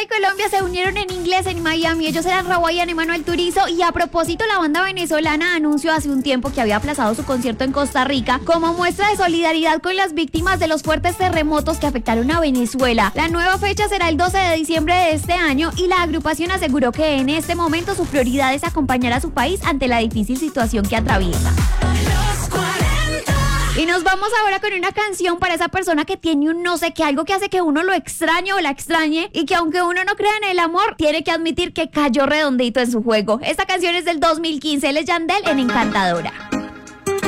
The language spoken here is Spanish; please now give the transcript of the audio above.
Colombia se unieron en inglés en Miami. Ellos eran Rawayana y Manuel Turizo. Y a propósito, la banda venezolana anunció hace un tiempo que había aplazado su concierto en Costa Rica como muestra de solidaridad con las víctimas de los fuertes terremotos que afectaron a Venezuela. La nueva fecha será el 12 de diciembre de este año y la agrupación aseguró que en este momento su prioridad es acompañar a su país ante la difícil situación que atraviesa. Y nos vamos ahora con una canción para esa persona que tiene un no sé qué, algo que hace que uno lo extrañe o la extrañe y que aunque uno no crea en el amor, tiene que admitir que cayó redondito en su juego. Esta canción es del 2015, él es Yandel en Encantadora.